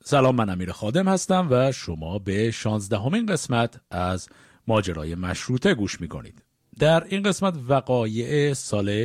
سلام، من امیر خادم هستم و شما به 16مین قسمت از ماجرای مشروطه گوش میکنید. در این قسمت وقایع سال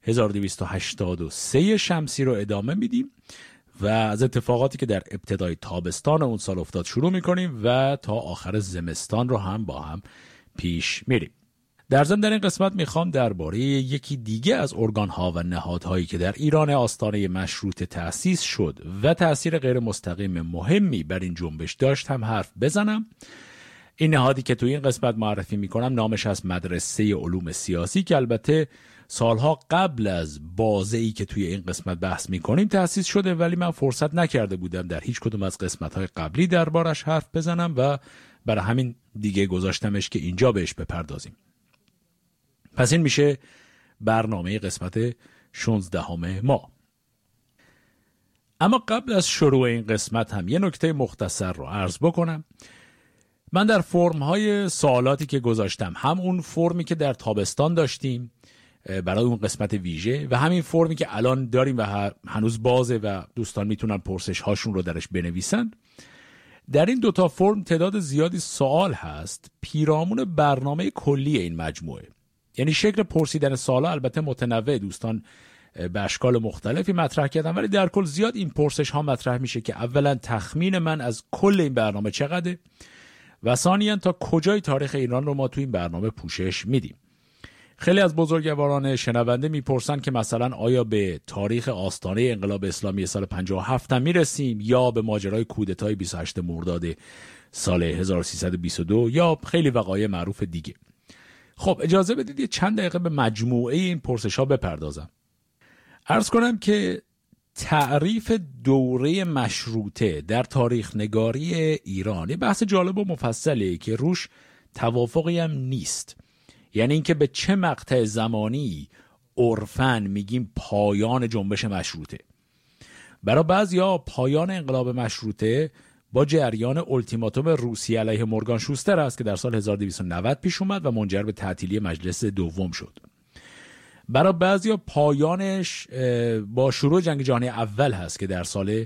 1283 شمسی رو ادامه میدیم و از اتفاقاتی که در ابتدای تابستان اون سال افتاد شروع میکنیم و تا آخر زمستان رو هم با هم پیش میریم. در ضمن در این قسمت میخوام درباره یکی دیگه از ارگان‌ها و نهادهایی که در ایران آستانه مشروطه تأسیس شد و تأثیر غیر مستقیم مهمی بر این جنبش داشت هم حرف بزنم. این نهادی که توی این قسمت معرفی میکنم نامش از مدرسه علوم سیاسی که البته سالها قبل از بازه‌ای که توی این قسمت بحث میکنیم تأسیس شده، ولی من فرصت نکرده بودم در هیچ کدوم از قسمت‌های قبلی دربارش حرف بزنم و برای همین دیگه گذاشتمش که اینجا بهش بپردازیم. پس این میشه برنامه قسمت 16 ما. اما قبل از شروع این قسمت هم یه نکته مختصر رو عرض بکنم. من در فرم‌های سوالاتی که گذاشتم، هم اون فرمی که در تابستان داشتیم برای اون قسمت ویژه و همین فرمی که الان داریم و هنوز بازه و دوستان میتونن پرسش هاشون رو درش بنویسن، در این دوتا فرم تعداد زیادی سوال هست پیرامون برنامه کلی این مجموعه. یعنی شکل پرسیدن سوالا البته متنوع، دوستان به اشکال مختلفی مطرح کردن، ولی در کل زیاد این پرسش ها مطرح میشه که اولا تخمین من از کل این برنامه چقدره و ثانیاً تا کجای تاریخ ایران رو ما تو این برنامه پوشش میدیم. خیلی از بزرگواران شنونده میپرسن که مثلا آیا به تاریخ آستانه انقلاب اسلامی سال 57 هم میرسیم یا به ماجرای کودتای 28 مرداد سال 1322 یا خیلی وقایع معروف دیگه. خب اجازه بدید یه چند دقیقه به مجموعه این پرسش ها بپردازم. عرض کنم که تعریف دوره مشروطه در تاریخ نگاری ایران یه بحث جالب و مفصله که روش توافقی هم نیست. یعنی اینکه به چه مقطع زمانی عرفاً میگیم پایان جنبش مشروطه. برای بعضیا پایان انقلاب مشروطه با جریان التیماتوم روسیه علیه مورگان شوستر است که در سال 1290 پیش اومد و منجر به تعطیلی مجلس دوم شد. برای بعضیا پایانش با شروع جنگ جهانی اول هست که در سال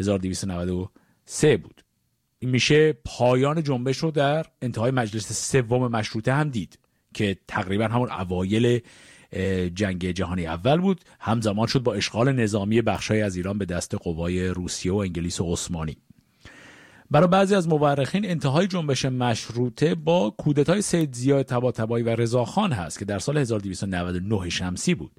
1293 بود. این میشه پایان جنبش رو در انتهای مجلس سوم مشروطه هم دید که تقریبا همون اوایل جنگ جهانی اول بود. همزمان شد با اشغال نظامی بخشای از ایران به دست قوای روسیه و انگلیس و عثمانی. برای بعضی از مورخین انتهای جنبش مشروطه با کودتای سید ضیاء طباطبایی و رضاخان هست که در سال 1299 شمسی بود.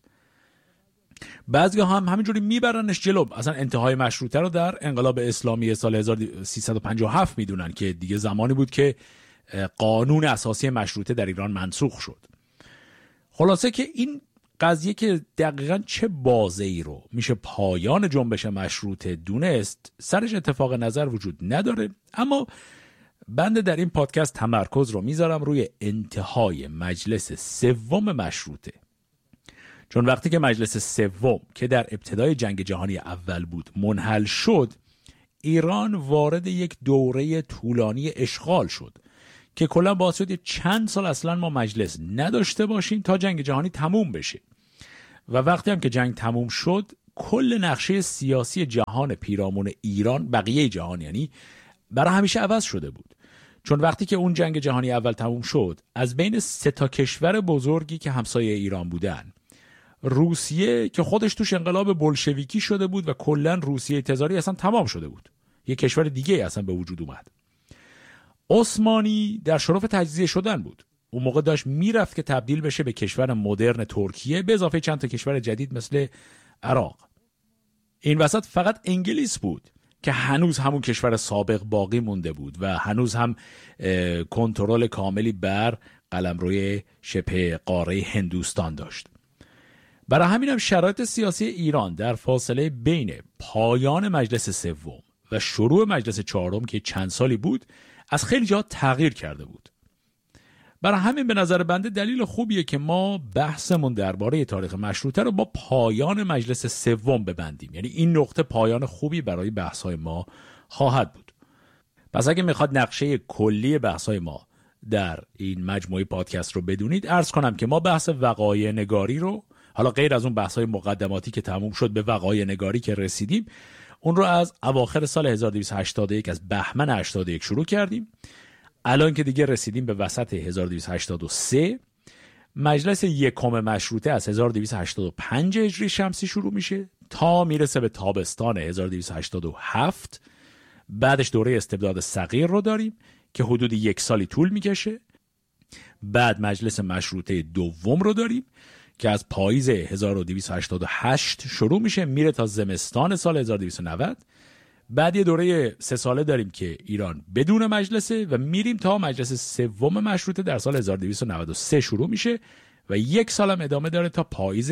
بعضی هم همینجوری میبرنش جلو، اصلا انتهای مشروطه رو در انقلاب اسلامی سال 1357 میدونن که دیگه زمانی بود که قانون اساسی مشروطه در ایران منسوخ شد. خلاصه که این قضیه که دقیقاً چه بازه‌ای رو میشه پایان جنبش مشروطه دونست، سرش اتفاق نظر وجود نداره. اما بنده در این پادکست تمرکز رو میذارم روی انتهای مجلس سوم مشروطه، چون وقتی که مجلس سوم که در ابتدای جنگ جهانی اول بود منحل شد، ایران وارد یک دوره طولانی اشغال شد که کلا باعث شد چند سال اصلا ما مجلس نداشته باشیم تا جنگ جهانی تموم بشه. و وقتی هم که جنگ تموم شد، کل نقشه سیاسی جهان پیرامون ایران، بقیه جهان یعنی، برای همیشه عوض شده بود. چون وقتی که اون جنگ جهانی اول تموم شد، از بین 3 کشور بزرگی که همسایه ایران بودن، روسیه که خودش توش انقلاب بولشویکی شده بود و کلا روسیه تزاری اصلا تمام شده بود، یک کشور دیگه اصلا به وجود اومد. عثمانی در شرف تجزیه شدن بود. اون موقع داشت میرفت که تبدیل بشه به کشور مدرن ترکیه به اضافه چند تا کشور جدید مثل عراق. این وسط فقط انگلیس بود که هنوز همون کشور سابق باقی مونده بود و هنوز هم کنترل کاملی بر قلمروی شبه قاره هندوستان داشت. برای همین هم شرایط سیاسی ایران در فاصله بین پایان مجلس سوم و شروع مجلس چهارم که چند سالی بود از خیلی جا تغییر کرده بود. برای همین به نظر بنده دلیل خوبیه که ما بحثمون درباره تاریخ مشروطه رو با پایان مجلس سوم ببندیم. یعنی این نقطه پایان خوبی برای بحث‌های ما خواهد بود. پس اگه میخواد نقشه کلی بحث‌های ما در این مجموعه پادکست رو بدونید، عرض کنم که ما بحث وقایع نگاری رو، حالا غیر از اون بحث‌های مقدماتی که تموم شد، به وقایع نگاری که رسیدیم، اون رو از اواخر سال 1281 از بهمن 81 شروع کردیم. الان که دیگه رسیدیم به وسط 1283، مجلس یکم مشروطه از 1285 هجری شمسی شروع میشه تا میرسه به تابستان 1287. بعدش دوره استبداد صغیر رو داریم که حدود 1 سالی طول میکشه. بعد مجلس مشروطه دوم رو داریم که از پاییز 1288 شروع میشه میره تا زمستان سال 1290. بعد یه دوره 3 ساله داریم که ایران بدون مجلسه و میریم تا مجلس سوم مشروطه در سال 1293 شروع میشه و 1 سال هم ادامه داره تا پاییز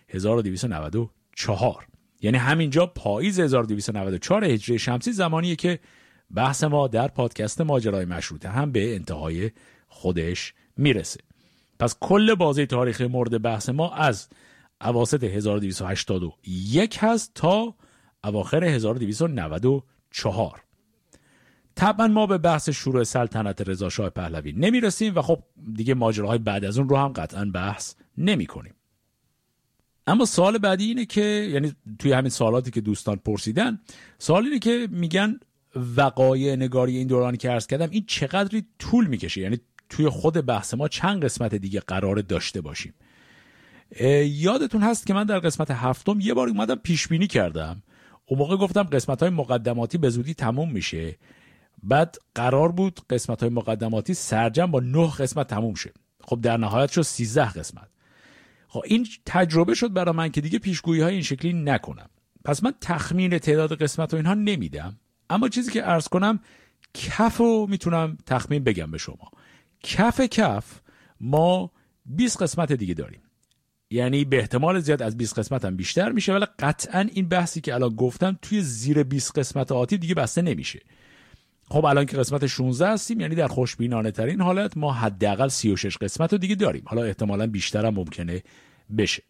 1294. یعنی همینجا پاییز 1294 هجری شمسی زمانیه که بحث ما در پادکست ماجرای مشروطه هم به انتهای خودش میرسه. پس کل بازه تاریخی مورد بحث ما از اواسط 1281 هست تا اواخر 1294. طبعا ما به بحث شروع سلطنت رضا شاه پهلوی نمیرسیم و خب دیگه ماجراهای بعد از اون رو هم قطعا بحث نمی کنیم. اما سوال بعدی اینه که یعنی توی همین سوالاتی که دوستان پرسیدن، سوال اینه که میگن وقایع نگاری این دورانی که عرض کردم این چقدری طول میکشه، یعنی توی خود بحث ما چند قسمت دیگه قرار داشته باشیم. یادتون هست که من در قسمت 7 یه بار اومدم پیش بینی کردم. اون موقع گفتم قسمت‌های مقدماتی به زودی تموم میشه. بعد قرار بود قسمت‌های مقدماتی سرجم با 9 قسمت تموم شه. خب در نهایت شد 13 قسمت. خب این تجربه شد برای من که دیگه پیشگویی‌های این شکلی نکنم. پس من تخمین تعداد قسمت و اینها نمیدم. اما چیزی که عرض کنم کفو میتونم تخمین بگم به شما. کف ما 20 قسمت دیگه داریم. یعنی به احتمال زیاد از 20 قسمت هم بیشتر میشه، ولی قطعا این بحثی که الان گفتم توی زیر 20 قسمت آتی دیگه بسته نمیشه. خب الان که قسمت 16 هستیم، یعنی در خوشبینانه ترین حالت ما حداقل 36 قسمت رو دیگه داریم. حالا احتمالاً بیشتر هم ممکنه بشه.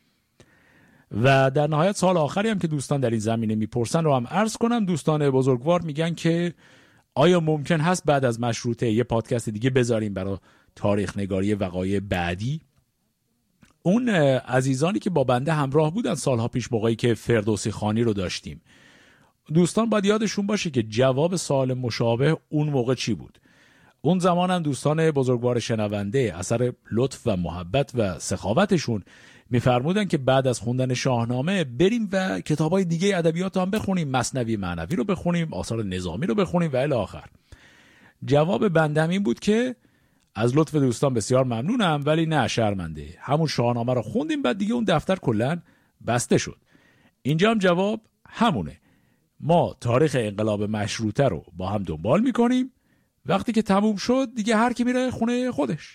و در نهایت سوال آخری هم که دوستان در این زمینه میپرسن رو هم عرض کنم. دوستان بزرگوار میگن که آیا ممکن هست بعد از مشروطه یه پادکست دیگه بذاریم برای تاریخ نگاری وقایع بعدی؟ اون عزیزانی که با بنده همراه بودن سالها پیش موقعی که فردوسی خانی رو داشتیم، دوستان باید یادشون باشه که جواب سوال مشابه اون موقع چی بود. اون زمان هم دوستان بزرگوار شنونده اثر لطف و محبت و سخاوتشون میفرمودن که بعد از خوندن شاهنامه بریم و کتابای دیگه ادبیات هم بخونیم، مثنوی معنوی رو بخونیم، آثار نظامی رو بخونیم و الی آخر. جواب بنده این بود که از لطف دوستان بسیار ممنونم، ولی نه شرمنده. همون شاهنامه رو خوندیم، بعد دیگه اون دفتر کلاً بسته شد. اینجا هم جواب همونه. ما تاریخ انقلاب مشروطه رو با هم دنبال میکنیم. وقتی که تموم شد دیگه هر کی میره خونه خودش.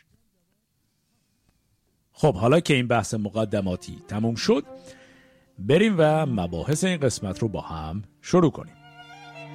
خب حالا که این بحث مقدماتی تموم شد، بریم و مباحث این قسمت رو با هم شروع کنیم.